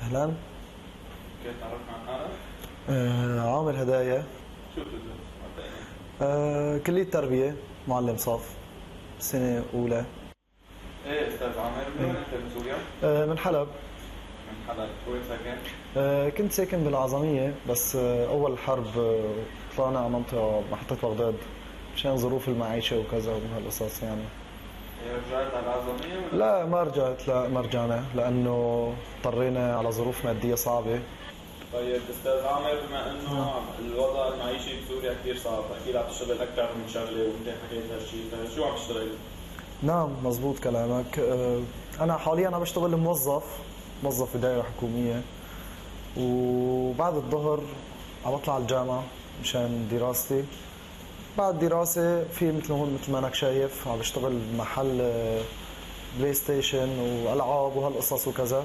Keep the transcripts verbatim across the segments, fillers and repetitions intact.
أهلا. كيف تعرفنا عن حالك؟ آه عامر هدايا. شو بتدرس مبدئيا؟ آه كلية تربية، معلم صف، سنة أولى. ايه استاذ عامر، من وين انت؟ من سوريا؟ آه من حلب. من حلب، وين ساكن؟ آه كنت ساكن بالعظمية، بس آه أول الحرب آه طلعنا على منطقة محطة بغداد مشان ظروف المعيشة وكذا ومن هالقصص يعني. إيه، رجعت على العظمية ولا؟ لا ما رجعت، لا ما رجعنا لأنه اضطرينا على ظروف مادية صعبة. طيب استاذ عامر، بما انه الوضع المعيشي بسوريا كثير صعب، اكيد عم تشتغل اكثر من شغله وانت حكيت هالشيء، فشو عم تشتغل؟ نعم مزبوط كلامك. آه أنا حاليا أنا بشتغل موظف موظف بدائرة حكومية، وبعد الظهر عم بطلع على الجامعة مشان دراستي. بعد دراسة في مثل هون مثل ما انك شايف عم بشتغل محل بلاي ستيشن والعاب وهالقصص وكذا.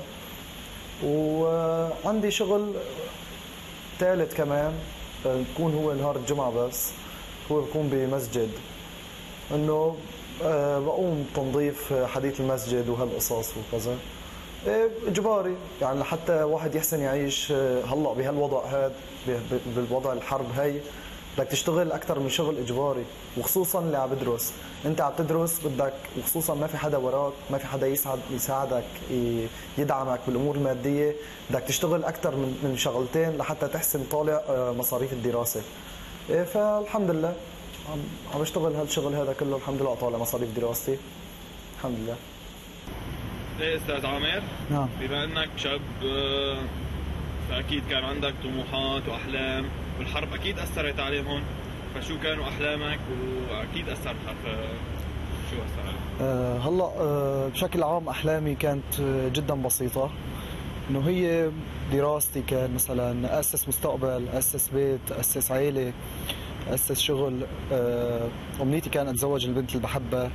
وعندي شغل ثالث كمان بكون هو نهار الجمعة، بس هو بكون بمسجد، انه بقوم بتنظيف حديث المسجد وهالقصص وكذا. اجباري يعني لحتى واحد يحسن يعيش هلا بهالوضع هذا، بالوضع الحرب هي بدك تشتغل اكثر من شغل اجباري، وخصوصا اللي عم بدرس. انت عم تدرس بدك، وخصوصا ما في حدا وراك، ما في حدا يساعد يساعدك يدعمك بالامور الماديه، بدك تشتغل اكثر من من شغلتين لحتى تحسن طالع مصاريف الدراسه. فالحمد لله عم عم بشتغل هالشغل هذا كله، الحمد لله طالع مصاريف دراستي الحمد لله. ايه استاذ عامر؟ نعم. بما انك شاب فاكيد كان عندك طموحات واحلام، والحرب اكيد اثرت عليهم، فشو كانوا احلامك؟ واكيد اثر الحرب، شو اثر عليك؟ أه هلا أه بشكل عام احلامي كانت جدا بسيطه، انه هي دراستي، كان مثلا اسس مستقبل، اسس بيت، اسس عائله، اسس شغل. أه امنيتي كانت اتزوج البنت اللي بحبها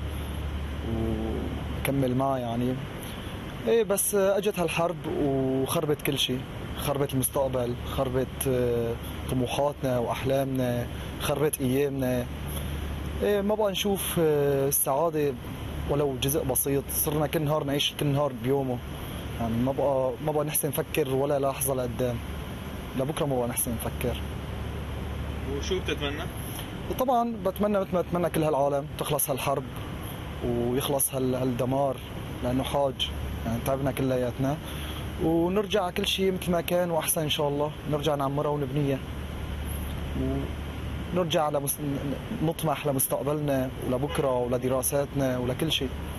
وكمل معها يعني. ايه بس اجت هالحرب وخربت كل شيء، خربت المستقبل، خربت طموحاتنا واحلامنا، خربت ايامنا. ايه ما بقى نشوف السعاده ولو جزء بسيط، صرنا كل نهار نعيش كل نهار بيومه يعني. ما بقى ما بقى نحسن نفكر ولا لحظه لقدام، لبكره ما بقى نحسن نفكر. وشو بتتمنى؟ وطبعا بتمنى مثل ما بتمنى كل هالعالم تخلص هالحرب ويخلص هالدمار، لانه حاج يعني تعبنا كلياتنا، ونرجع كل شيء مثل ما كان واحسن ان شاء الله. نرجع نعمرها ونبنيها، ونرجع لمس... نطمح لمستقبلنا ولبكره ولدراساتنا ولكل شيء.